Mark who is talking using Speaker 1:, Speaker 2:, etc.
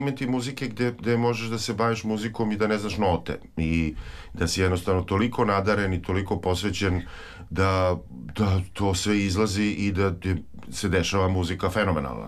Speaker 1: momenti muzike gde možeš da se baviš muzikom i da ne znaš note i da si jednostavno toliko nadaren i toliko posvećen da to sve izlazi i da se dešava muzika fenomenalna.